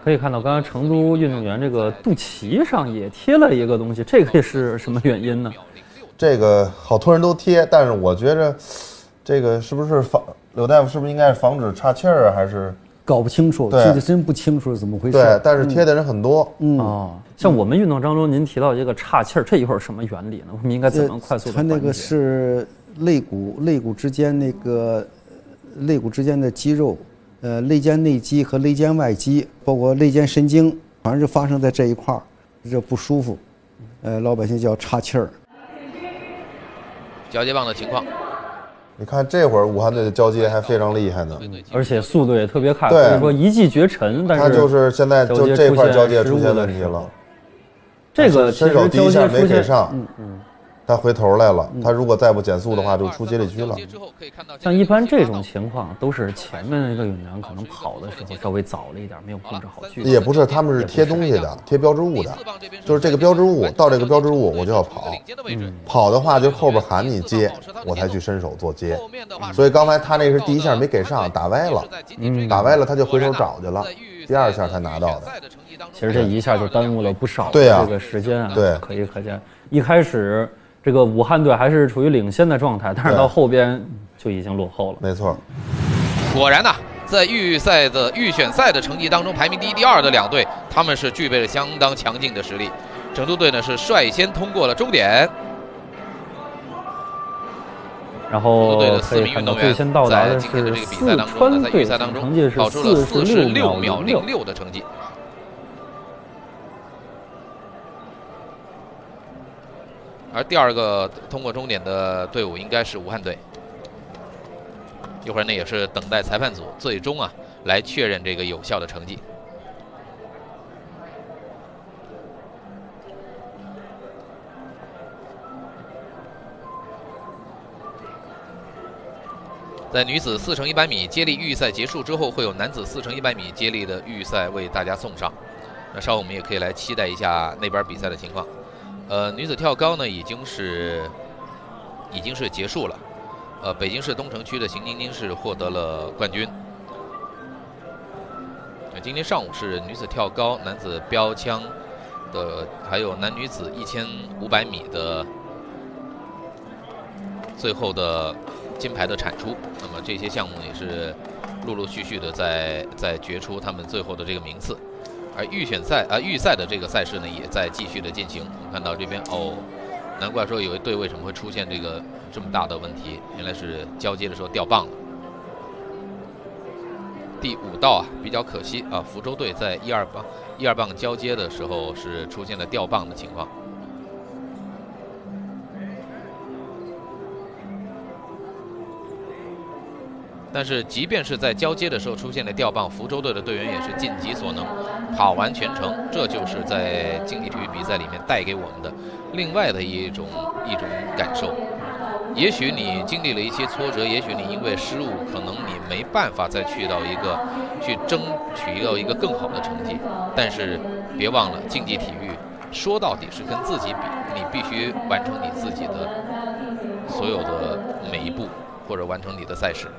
可以看到，刚才成都运动员这个肚脐上也贴了一个东西，这个是什么原因呢？ 这个好多人都贴，但是我觉着这个是不是柳大夫是不是应该是防止岔气儿啊，还是搞不清楚，这个真不清楚是怎么回事。 对，但是贴的人很多。 像我们运动当中，您提到这个岔气儿，这一会儿什么原理呢？我们应该怎么快速的？ 它那个是肋骨之间的肌肉，肋间内肌和肋间外肌，包括肋间神经，反正就发生在这一块儿，这不舒服，老百姓叫岔气儿。 交接棒的情况， 你看这会儿武汉队的交接还非常厉害呢， 而且速度也特别快， 对， 所以说一骑绝尘。但是他就是现在就这块交接出现问题了， 这个伸手第一下没给上，他回头来了，他如果再不减速的话，就出接力区了。 像一般这种情况，都是前面那个运动员可能跑的时候稍微早了一点，没有控制好距离。 也不是，他们是贴东西的，贴标志物的，就是这个标志物到这个标志物我就要跑，跑的话就后边喊你接，我才去伸手做接。所以刚才他那是第一下没给上，打歪了，打歪了他就回头找去了，第二下才拿到的。 其实这一下就耽误了不少这个时间啊。 对， 可见一开始这个武汉队还是处于领先的状态，但是到后边就已经落后了。 没错。 果然在预选赛的成绩当中，排名第一、第二的两队，他们是具备了相当强劲的实力。成都队呢是率先通过了终点， 然后队的4名运动员在今天的这个比赛当中，在预赛当中跑出了46秒06的成绩。而第二个通过终点的队伍应该是武汉队。一会儿呢也是等待裁判组最终来确认这个有效的成绩。在女子4乘100米接力预赛结束之后，会有男子4乘100米接力的预赛为大家送上。那稍后我们也可以来期待一下那边比赛的情况。女子跳高呢已经是结束了。北京市东城区的邢晶晶是获得了冠军。今天上午是女子跳高、男子标枪的，还有男女子1500米的最后的金牌的产出。那么这些项目也是陆陆续续的在决出他们最后的这个名次。而预赛的这个赛事呢，也在继续的进行。我们看到这边难怪说有一队为什么会出现这么大的问题，原来是交接的时候掉棒了。第5道比较可惜福州队在一二棒交接的时候是出现了掉棒的情况。但是即便是在交接的时候出现了掉棒，福州队的队员也是尽己所能跑完全程，这就是在竞技体育比赛里面带给我们的另外的一种感受。也许你经历了一些挫折，也许你因为失误，可能你没办法再去争取到一个更好的成绩，但是别忘了，竞技体育说到底是跟自己比，你必须完成你自己的所有的每一步，或者完成你的赛事。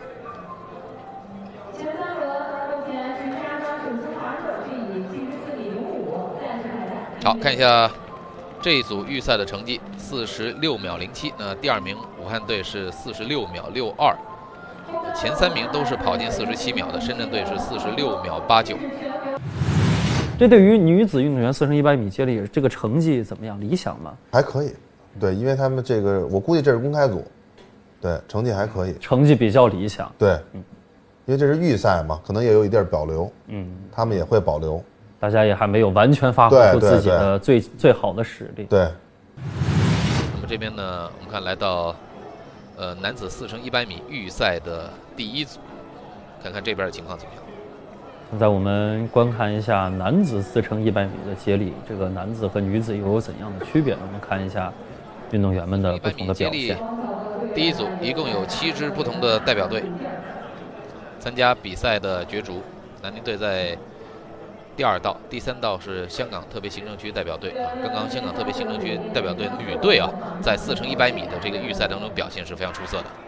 好，看一下这一组预赛的成绩，46秒07。那第2名武汉队是46秒62，前3名都是跑进47秒的。深圳队是46秒89。 这对于女子运动员4乘100米接力这个成绩怎么样？理想吗？ 还可以，对，因为他们这个我估计这是公开组，对，成绩还可以， 成绩比较理想。 对，因为这是预赛嘛，可能也有一点保留，他们也会保留。 大家也还没有完全发挥出自己的最好的实力。 对。 那么这边呢，我们看来到男子4乘100米预赛的第1组，看看这边的情况怎么样。 现在我们观看一下男子4乘100米的接力，这个男子和女子又有怎样的区别呢？我们看一下运动员们的不同的表现。 第1组一共有7支不同的代表队参加比赛的角逐，南宁队在第2道，第3道是香港特别行政区代表队刚刚香港特别行政区代表队女队在4乘100米的这个预赛当中表现是非常出色的。